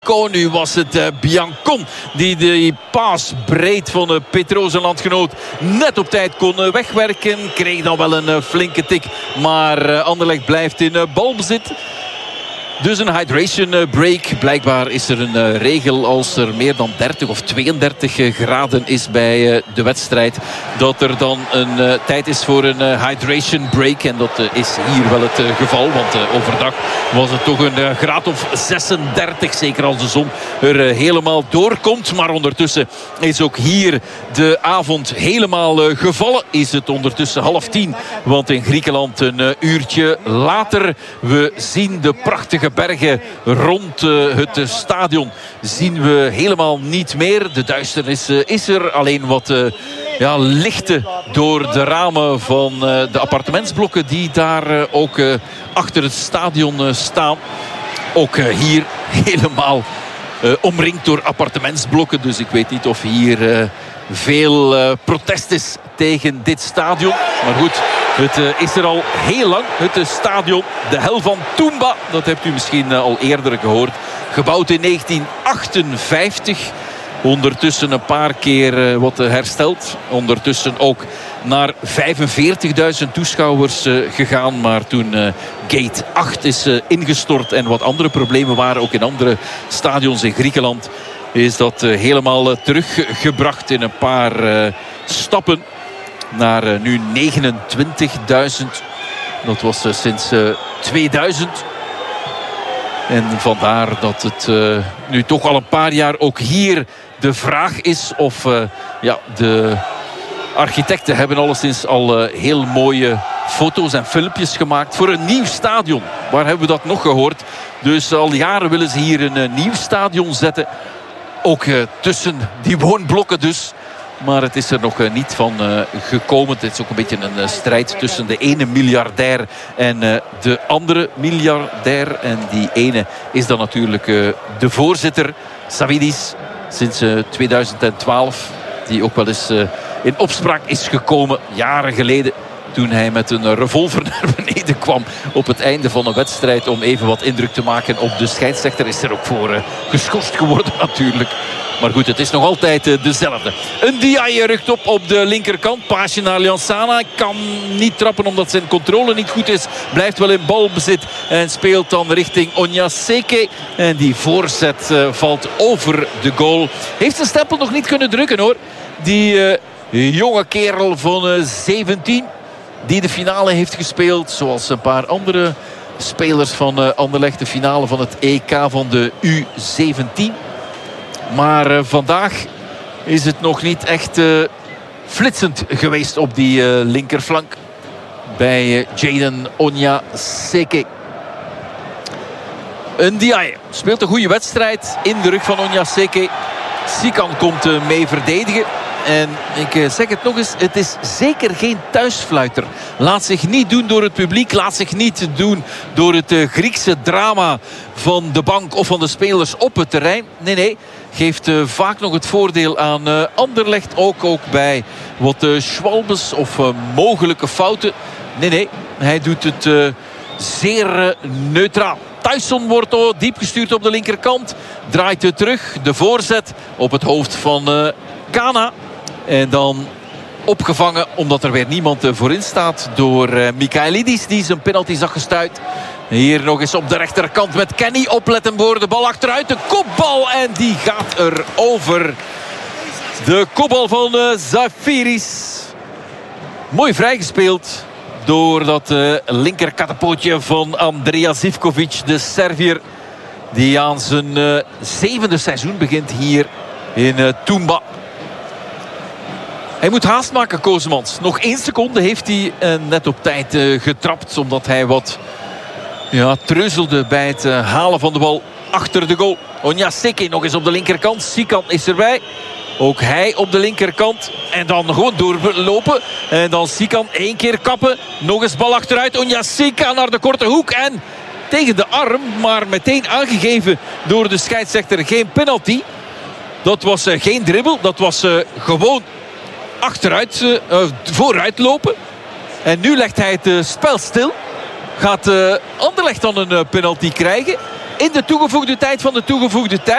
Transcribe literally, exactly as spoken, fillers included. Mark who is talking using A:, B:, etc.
A: Nu was het uh, Biancon die de paas breed van uh, Petro zijn landgenoot net op tijd kon uh, wegwerken. Kreeg dan wel een uh, flinke tik, maar uh, Anderlecht blijft in uh, balbezit. Dus een hydration uh, break. Blijkbaar is er een uh, regel als er meer dan dertig of tweeëndertig uh, graden is bij uh, de wedstrijd. Dat er dan een uh, tijd is voor een uh, hydration break. En dat uh, is hier wel het uh, geval. Want uh, overdag was het toch een uh, graad of zesendertig. Zeker als de zon er uh, helemaal doorkomt. Maar ondertussen is ook hier de avond helemaal uh, gevallen. Is het ondertussen half tien. Want in Griekenland een uh, uurtje later. We zien de prachtige bergen rond uh, het uh, stadion zien we helemaal niet meer. De duisternis uh, is er. Alleen wat uh, ja, lichten door de ramen van uh, de appartementsblokken die daar uh, ook uh, achter het stadion uh, staan. Ook uh, hier helemaal uh, omringd door appartementsblokken. Dus ik weet niet of hier uh, veel uh, protest is tegen dit stadion. Maar goed, het uh, is er al heel lang. Het uh, stadion, de hel van Tumba. Dat hebt u misschien uh, al eerder gehoord. Gebouwd in negentien achtenvijftig. Ondertussen een paar keer uh, wat uh, hersteld. Ondertussen ook naar vijfenveertigduizend toeschouwers uh, gegaan. Maar toen uh, gate acht is uh, ingestort en wat andere problemen waren. Ook in andere stadions in Griekenland is dat uh, helemaal uh, teruggebracht in een paar uh, stappen. Naar uh, nu negenentwintigduizend. Dat was uh, sinds uh, tweeduizend. En vandaar dat het uh, nu toch al een paar jaar ook hier de vraag is of uh, ja, de architecten hebben alleszins al uh, heel mooie foto's en filmpjes gemaakt voor een nieuw stadion. Waar hebben we dat nog gehoord? Dus al jaren willen ze hier een uh, nieuw stadion zetten. Ook uh, tussen die woonblokken dus. Maar het is er nog uh, niet van uh, gekomen. Het is ook een beetje een uh, strijd tussen de ene miljardair en uh, de andere miljardair. En die ene is dan natuurlijk uh, de voorzitter, Savvidis, sinds uh, tweeduizend twaalf. Die ook wel eens uh, in opspraak is gekomen, jaren geleden. Toen hij met een revolver naar beneden kwam op het einde van een wedstrijd. Om even wat indruk te maken op de scheidsrechter. Is er ook voor uh, geschorst geworden natuurlijk. Maar goed, het is nog altijd uh, dezelfde. Een Ndiaye rukt op op de linkerkant. Paasje naar Ljansana. Kan niet trappen omdat zijn controle niet goed is. Blijft wel in balbezit. En speelt dan richting Onyaseke. En die voorzet uh, valt over de goal. Heeft zijn stempel nog niet kunnen drukken hoor. Die uh, jonge kerel van uh, zeventien. Die de finale heeft gespeeld. Zoals een paar andere spelers van uh, Anderlecht. De finale van het E K van de U zeventien. Maar uh, vandaag is het nog niet echt uh, flitsend geweest op die uh, linkerflank. Bij uh, Jayden Onyaseke. Ndiaye speelt een goede wedstrijd in de rug van Onyaseke. Sikan komt uh, mee verdedigen. En ik zeg het nog eens, het is zeker geen thuisfluiter. Laat zich niet doen door het publiek. Laat zich niet doen door het uh, Griekse drama van de bank of van de spelers op het terrein. Nee, nee. Geeft uh, vaak nog het voordeel aan uh, Anderlecht. Ook, ook bij wat uh, schwalbes of uh, mogelijke fouten. Nee, nee. Hij doet het uh, zeer uh, neutraal. Tyson wordt uh, diep gestuurd op de linkerkant. Draait het terug. De voorzet op het hoofd van uh, Ghana. En dan opgevangen, omdat er weer niemand voorin staat, door uh, Michailidis, die zijn penalty zag gestuit. Hier nog eens op de rechterkant met Kenny. Opletten voor de bal achteruit. De kopbal en die gaat er over. De kopbal van uh, Zafiris. Mooi vrijgespeeld door dat uh, linker kattenpootje van Andrea Zivkovic, de Serviër. Die aan zijn uh, zevende seizoen begint hier in uh, Tumba. Hij moet haast maken, Koosmans. Nog één seconde heeft hij uh, net op tijd uh, getrapt. Omdat hij wat ja, treuzelde bij het uh, halen van de bal achter de goal. Onyaseke nog eens op de linkerkant. Sikan is erbij. Ook hij op de linkerkant. En dan gewoon doorlopen. En dan Sikan één keer kappen. Nog eens bal achteruit. Onyaseke naar de korte hoek. En tegen de arm. Maar meteen aangegeven door de scheidsrechter. Geen penalty. Dat was uh, geen dribbel. Dat was uh, gewoon achteruit, uh, vooruit lopen. En nu legt hij het uh, spel stil. Gaat uh, Anderlecht dan een uh, penalty krijgen? in de toegevoegde tijd van de toegevoegde tijd.